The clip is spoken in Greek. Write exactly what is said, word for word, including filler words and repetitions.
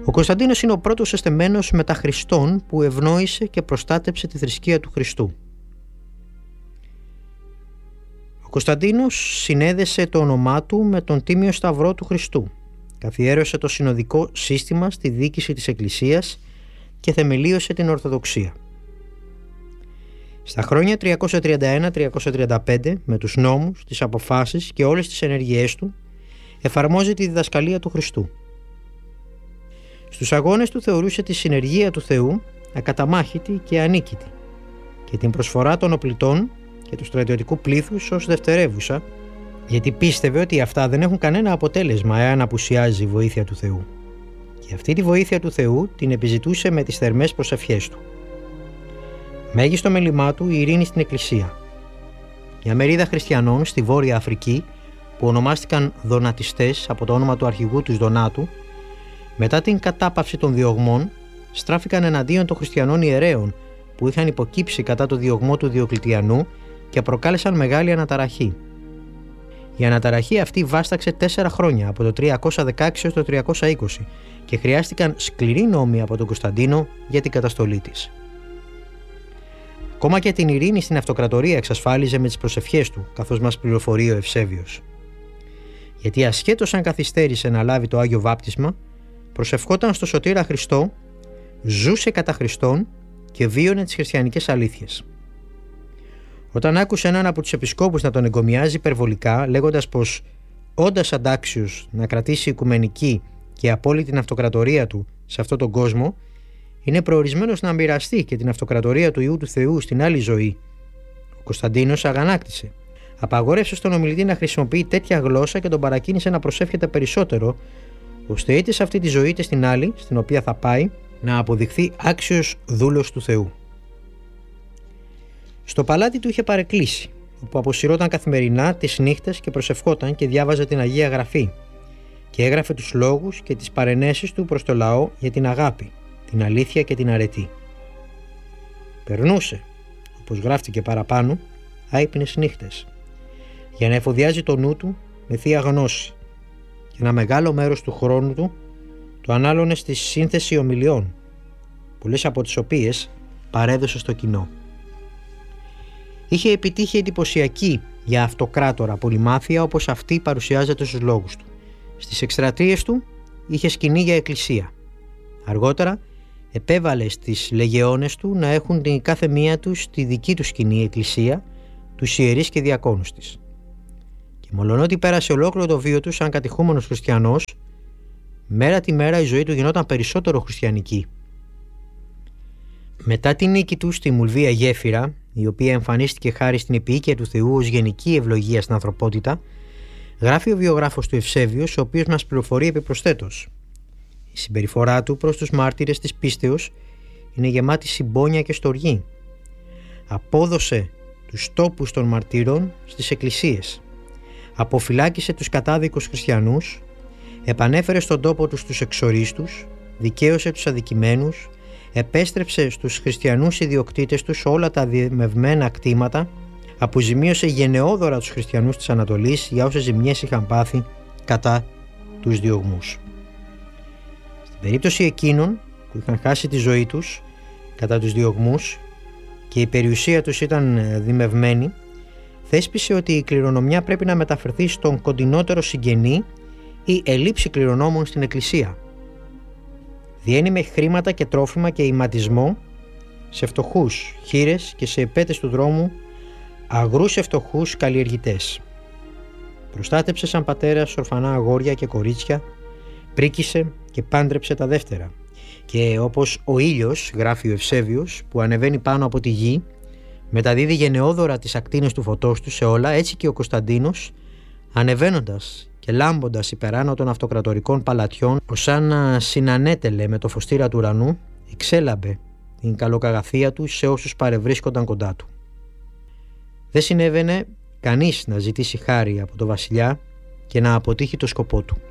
Ο Κωνσταντίνος είναι ο πρώτος εστεμένος μετά Χριστόν που ευνόησε και προστάτεψε τη θρησκεία του Χριστού. Ο Κωνσταντίνος συνέδεσε το όνομά του με τον Τίμιο Σταυρό του Χριστού, καθιέρωσε το συνοδικό σύστημα στη διοίκηση της Εκκλησίας και θεμελίωσε την Ορθοδοξία. Στα χρόνια τριακόσια τριάντα ένα τριακόσια τριάντα πέντε, με τους νόμους, τις αποφάσεις και όλες τις ενεργειές του, εφαρμόζει τη διδασκαλία του Χριστού. Στους αγώνες του θεωρούσε τη συνεργεία του Θεού ακαταμάχητη και ανίκητη και την προσφορά των οπλιτών και του στρατιωτικού πλήθους ως δευτερεύουσα, γιατί πίστευε ότι αυτά δεν έχουν κανένα αποτέλεσμα εάν απουσιάζει η βοήθεια του Θεού. Και αυτή τη βοήθεια του Θεού την επιζητούσε με τις θερμές προσευχές του. Μέγιστο μέλημά του η ειρήνη στην Εκκλησία. Μια μερίδα χριστιανών στη Βόρεια Αφρική, που ονομάστηκαν Δονατιστές από το όνομα του αρχηγού τους Δονάτου, μετά την κατάπαυση των διωγμών, στράφηκαν εναντίον των χριστιανών ιερέων που είχαν υποκύψει κατά το διωγμό του Διοκλητιανού και προκάλεσαν μεγάλη αναταραχή. Η αναταραχή αυτή βάσταξε τέσσερα χρόνια, από το τριακόσια δεκαέξι έως το τριακόσια είκοσι, και χρειάστηκαν σκληροί νόμοι από τον Κωνσταντίνο για την καταστολή της. Ακόμα και την ειρήνη στην αυτοκρατορία εξασφάλιζε με τις προσευχές του, καθώς μας πληροφορεί ο Ευσέβιος. Γιατί ασχέτως αν καθυστέρησε να λάβει το Άγιο Βάπτισμα, προσευχόταν στο Σωτήρα Χριστό, ζούσε κατά Χριστόν και βίωνε τις χριστιανικές αλήθειες. Όταν άκουσε έναν από τους επισκόπους να τον εγκομιάζει υπερβολικά, λέγοντας πως όντας αντάξιος να κρατήσει οικουμενική και απόλυτη την αυτοκρατορία του σε αυτόν τον κόσμο, είναι προορισμένος να μοιραστεί και την αυτοκρατορία του Υιού του Θεού στην άλλη ζωή, ο Κωνσταντίνος αγανάκτησε. Απαγόρευσε στον ομιλητή να χρησιμοποιεί τέτοια γλώσσα και τον παρακίνησε να προσεύχεται περισσότερο, ώστε είτε σε αυτή τη ζωή είτε στην άλλη, στην οποία θα πάει, να αποδειχθεί άξιος δούλος του Θεού. Στο παλάτι του είχε παρεκκλήσει, όπου αποσυρώταν καθημερινά τις νύχτες και προσευχόταν και διάβαζε την Αγία Γραφή και έγραφε τους λόγους και τις παρενέσεις του προς το λαό για την αγάπη, την αλήθεια και την αρετή. Περνούσε, όπως γράφτηκε παραπάνω, άυπνες νύχτες, για να εφοδιάζει το νου του με θεία γνώση και ένα μεγάλο μέρος του χρόνου του το ανάλωνε στη σύνθεση ομιλιών, πολλές από τις οποίες παρέδωσε στο κοινό. Είχε επιτύχει εντυπωσιακή για αυτοκράτορα πολυμάθεια όπως αυτή παρουσιάζεται στους λόγους του. Στις εκστρατείες του είχε σκηνή για εκκλησία. Αργότερα επέβαλε στις λεγεώνες του να έχουν την κάθε μία τους τη δική του σκηνή εκκλησία, τους ιερείς και διακόνους της. Και μολονότι πέρασε ολόκληρο το βίο του σαν κατηχούμενος χριστιανός, μέρα τη μέρα η ζωή του γινόταν περισσότερο χριστιανική. Μετά την νίκη του στη Μουλβία Γέφυρα, η οποία εμφανίστηκε χάρη στην επιοίκεια του Θεού ως γενική ευλογία στην ανθρωπότητα, γράφει ο βιογράφος του Ευσέβιος, ο οποίος μας πληροφορεί επιπροσθέτως. Η συμπεριφορά του προς τους μάρτυρες της πίστεως είναι γεμάτη συμπόνια και στοργή. Απόδωσε τους τόπους των μαρτύρων στις εκκλησίες. Αποφυλάκησε τους κατάδικους χριστιανούς, επανέφερε στον τόπο τους τους εξορίστους, δικαίωσε τους αδικημένους, επέστρεψε στους χριστιανούς ιδιοκτήτες τους όλα τα δημευμένα κτήματα, αποζημίωσε γενναιόδωρα τους χριστιανούς της Ανατολής για όσες ζημιές είχαν πάθει κατά τους διωγμούς. Στην περίπτωση εκείνων που είχαν χάσει τη ζωή τους κατά τους διωγμούς και η περιουσία τους ήταν δημευμένη, θέσπισε ότι η κληρονομιά πρέπει να μεταφερθεί στον κοντινότερο συγγενή ή ελήψη κληρονόμων στην εκκλησία. Διένει με χρήματα και τρόφιμα και ηματισμό σε φτωχούς χήρες και σε επέτες του δρόμου αγρούς φτωχούς καλλιεργητές. Προστάτεψε σαν πατέρας ορφανά αγόρια και κορίτσια, πρίκησε και πάντρεψε τα δεύτερα. Και όπως ο ήλιος, γράφει ο Ευσέβιος, που ανεβαίνει πάνω από τη γη, μεταδίδει γενναιόδωρα τις ακτίνες του φωτός του σε όλα, έτσι και ο Κωνσταντίνος, ανεβαίνοντας και λάμποντας υπεράνω των αυτοκρατορικών παλατιών, ως να συνανέτελε με το φωστήρα του ουρανού, εξέλαμπε την καλοκαγαθία του σε όσους παρευρίσκονταν κοντά του. Δεν συνέβαινε κανείς να ζητήσει χάρη από το βασιλιά και να αποτύχει το σκοπό του.